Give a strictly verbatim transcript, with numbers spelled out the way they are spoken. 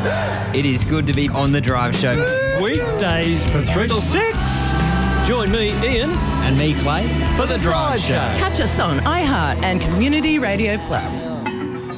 It is good to be on The Drive Show. Weekdays from three till six. Join me, Ian. And me, Clay, For The Drive Show. Catch us on iHeart and Community Radio Plus.